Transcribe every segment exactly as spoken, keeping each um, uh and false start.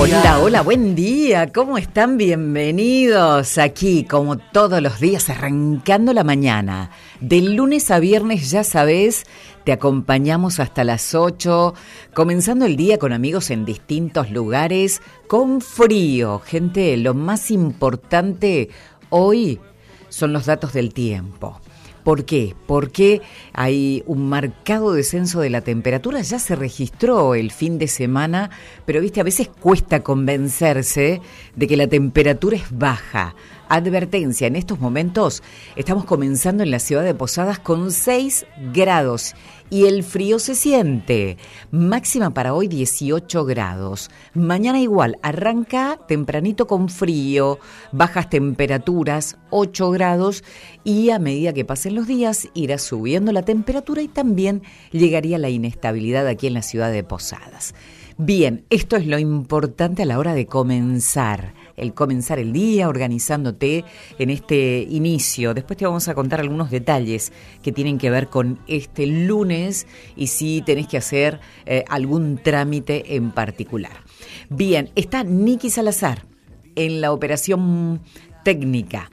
Hola, hola, buen día, ¿cómo están? Bienvenidos aquí, como todos los días, arrancando la mañana. De lunes a viernes, ya sabés, te acompañamos hasta las ocho, comenzando el día con amigos en distintos lugares, con frío. Gente, lo más importante hoy son los datos del tiempo. ¿Por qué? Porque hay un marcado descenso de la temperatura, ya se registró el fin de semana, pero viste, a veces cuesta convencerse de que la temperatura es baja. Advertencia, en estos momentos estamos comenzando en la ciudad de Posadas con seis grados y el frío se siente. Máxima para hoy dieciocho grados. Mañana igual, arranca tempranito con frío, bajas temperaturas, ocho grados, y a medida que pasen los días irá subiendo la temperatura y también llegaría la inestabilidad aquí en la ciudad de Posadas. Bien, esto es lo importante a la hora de comenzar, el comenzar el día organizándote en este inicio. Después te vamos a contar algunos detalles que tienen que ver con este lunes y si tenés que hacer eh, algún trámite en particular. Bien, está Nicky Salazar en la operación técnica.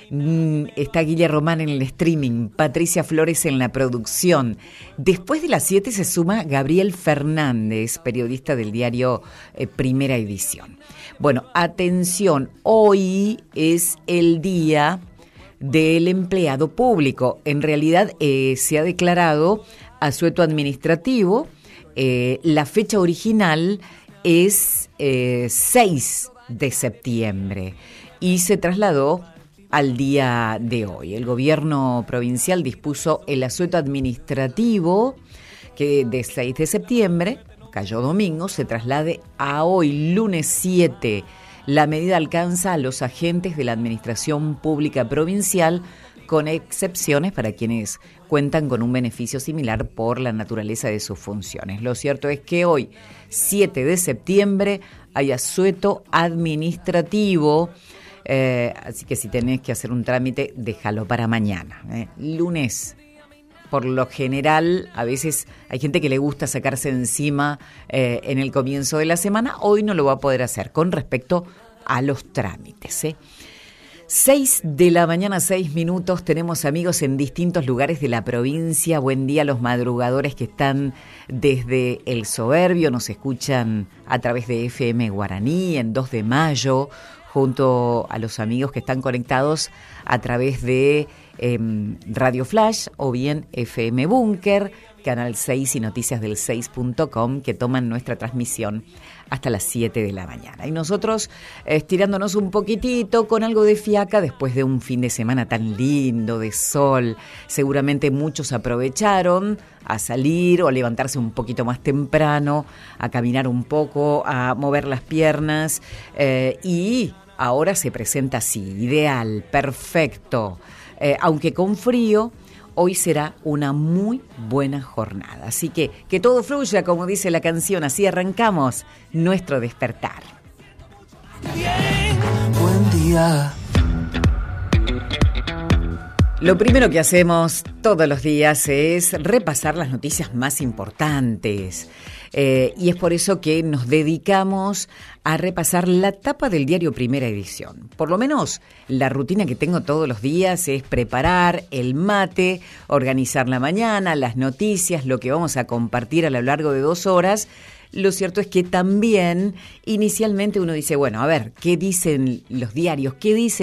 Está Guille Román en el streaming, Patricia Flores en la producción. Después de las siete se suma Gabriel Fernández, periodista del diario eh, Primera Edición. Bueno, atención, hoy es el día del empleado público. En realidad eh, se ha declarado asueto administrativo. Eh, la fecha original es eh, seis de septiembre y se trasladó al día de hoy. El gobierno provincial dispuso el asueto administrativo que de seis de septiembre, cayó domingo, se traslade a hoy, lunes siete. La medida alcanza a los agentes de la Administración Pública Provincial, con excepciones para quienes cuentan con un beneficio similar por la naturaleza de sus funciones. Lo cierto es que hoy, siete de septiembre, hay asueto administrativo. Eh, así que si tenés que hacer un trámite, déjalo para mañana. Eh. Lunes, por lo general, a veces hay gente que le gusta sacarse encima eh, en el comienzo de la semana. Hoy no lo va a poder hacer con respecto a los trámites. ¿eh? Seis de la mañana, seis minutos. Tenemos amigos en distintos lugares de la provincia. Buen día a los madrugadores que están desde El Soberbio. Nos escuchan a través de F M Guaraní en dos de mayo. Junto a los amigos que están conectados a través de eh, Radio Flash o bien F M Búnker, Canal seis y noticias del seis punto com, que toman nuestra transmisión hasta las siete de la mañana. Y nosotros estirándonos un poquitito con algo de fiaca después de un fin de semana tan lindo, de sol. Seguramente muchos aprovecharon a salir o a levantarse un poquito más temprano, a caminar un poco, a mover las piernas eh, y ahora se presenta así, ideal, perfecto. Eh, aunque con frío, hoy será una muy buena jornada. Así que que todo fluya, como dice la canción, así arrancamos nuestro despertar. Bien, buen día. Lo primero que hacemos todos los días es repasar las noticias más importantes. Eh, y es por eso que nos dedicamos a repasar la tapa del diario Primera Edición. Por lo menos la rutina que tengo todos los días es preparar el mate, organizar la mañana, las noticias, lo que vamos a compartir a lo largo de dos horas. Lo cierto es que también inicialmente uno dice, bueno, a ver, ¿qué dicen los diarios? ¿Qué dicen